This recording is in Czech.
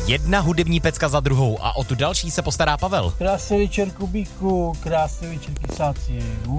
Jedna hudební pecka za druhou a o tu další se postará Pavel. Krásný večer, Kubíku, krásný večer, kysáci.